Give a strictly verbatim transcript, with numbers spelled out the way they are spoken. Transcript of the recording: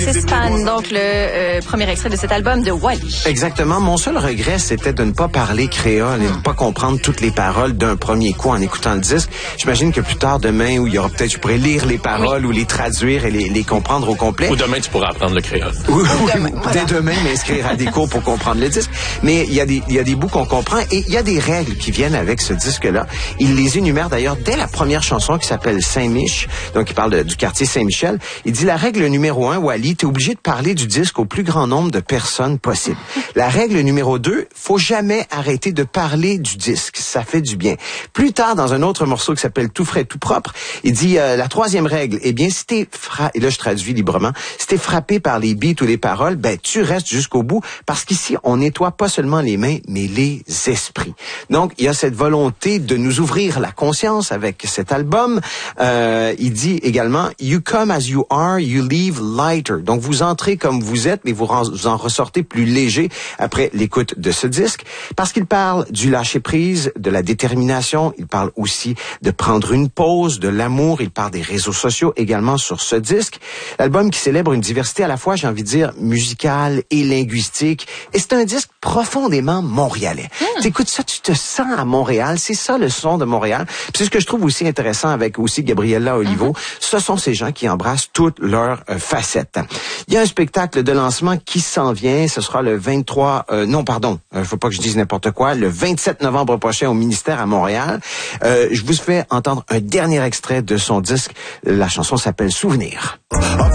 Span, donc le euh, premier extrait de cet album de Wally. Exactement. Mon seul regret, c'était de ne pas parler créole et de ne pas comprendre toutes les paroles d'un premier coup en écoutant le disque. J'imagine que plus tard, demain, où il y aura peut-être, je pourrais lire les paroles oui. ou les traduire et les, les comprendre au complet. Ou demain, tu pourras apprendre le créole. Oui, oui, demain, voilà. Dès demain, m'inscrire à des cours pour comprendre le disque. Mais il y a des, il y a des bouts qu'on comprend et il y a des règles qui viennent avec ce disque-là. Il les énumère d'ailleurs dès la première chanson qui s'appelle Saint-Mich. Donc, il parle de, du quartier Saint-Michel. Il dit la règle numéro un, Wally, t'es obligé de parler du disque au plus grand nombre de personnes possible. La règle numéro deux, faut jamais arrêter de parler du disque. Ça fait du bien. Plus tard, dans un autre morceau qui s'appelle Tout frais, tout propre, il dit euh, la troisième règle, eh bien, si t'es fra... et là je traduis librement, si t'es frappé par les beats ou les paroles, ben tu restes jusqu'au bout parce qu'ici, on nettoie pas seulement les mains, mais les esprits. Donc, il y a cette volonté de nous ouvrir la conscience avec cet album. Euh, il dit également, you come as you are, you leave lighter. Donc, vous entrez comme vous êtes, mais vous, vous en ressortez plus léger après l'écoute de ce disque, parce qu'il parle du lâcher-prise, de la détermination, il parle aussi de prendre une pause, de l'amour, il parle des réseaux sociaux également sur ce disque. L'album qui célèbre une diversité à la fois, j'ai envie de dire, musicale et linguistique, et c'est un disque profondément montréalais. Mmh. T'écoutes ça, tu te sens à Montréal, c'est ça le son de Montréal. Puis c'est ce que je trouve aussi intéressant avec aussi Gabriella Olivo, mmh. ce sont ces gens qui embrassent toutes leurs euh, facettes. Il y a un spectacle de lancement qui s'en vient. Ce sera le vingt-trois... Euh, non, pardon. Il euh, faut pas que je dise n'importe quoi. Le vingt-sept novembre prochain au ministère à Montréal. Euh, je vous fais entendre un dernier extrait de son disque. La chanson s'appelle Souvenir.